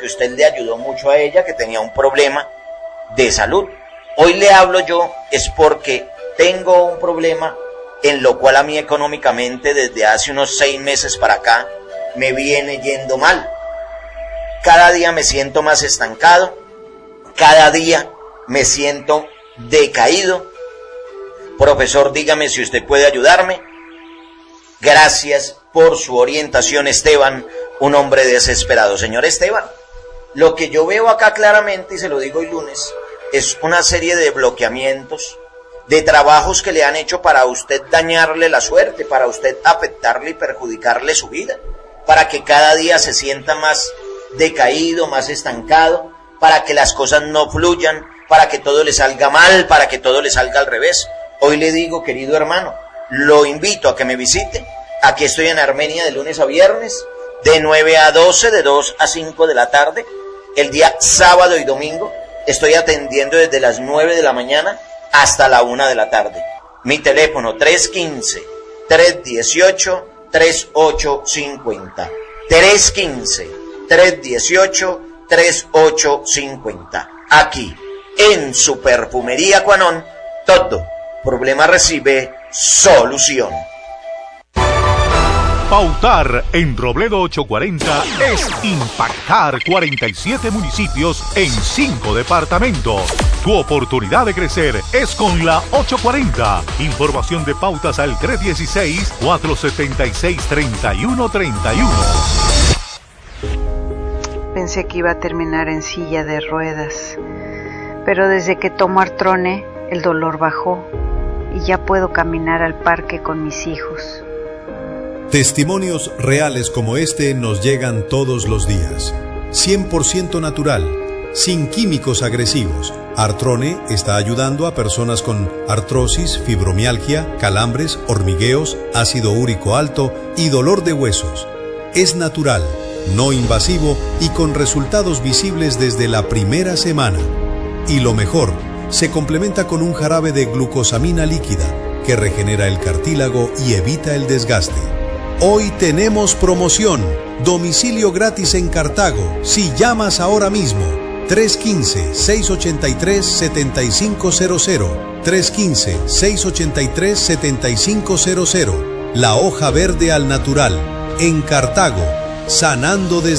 porque usted le ayudó mucho a ella, que tenía un problema de salud. Hoy le hablo yo es porque tengo un problema en lo cual a mí económicamente desde hace unos 6 meses para acá me viene yendo mal. Cada día me siento más estancado, cada día me siento decaído. Profesor, dígame si usted puede ayudarme. Gracias por su orientación, Esteban, un hombre desesperado. Señor Esteban, lo que yo veo acá claramente, y se lo digo hoy lunes, es una serie de bloqueamientos, de trabajos que le han hecho para usted dañarle la suerte, para usted afectarle y perjudicarle su vida, para que cada día se sienta más decaído, más estancado, para que las cosas no fluyan, para que todo le salga mal, para que todo le salga al revés. Hoy le digo, querido hermano, lo invito a que me visite. Aquí estoy en Armenia de lunes a viernes, de 9 a 12, de 2 a 5 de la tarde. El día sábado y domingo estoy atendiendo desde las 9 de la mañana hasta la 1 de la tarde. Mi teléfono 315-318-3850. 315-318-3850. Aquí, en su perfumería Cuanón, todo problema recibe solución. Pautar en Robledo 840 es impactar 47 municipios en 5 departamentos. Tu oportunidad de crecer es con la 840. Información de pautas al 316-476-3131. Pensé que iba a terminar en silla de ruedas, pero desde que tomo Artrone, el dolor bajó y ya puedo caminar al parque con mis hijos. Testimonios reales como este nos llegan todos los días. 100% natural, sin químicos agresivos. Artrone está ayudando a personas con artrosis, fibromialgia, calambres, hormigueos, ácido úrico alto y dolor de huesos. Es natural, no invasivo y con resultados visibles desde la primera semana. Y lo mejor, se complementa con un jarabe de glucosamina líquida que regenera el cartílago y evita el desgaste. Hoy tenemos promoción, domicilio gratis en Cartago, si llamas ahora mismo, 315-683-7500, 315-683-7500, la hoja verde al natural, en Cartago, sanando desde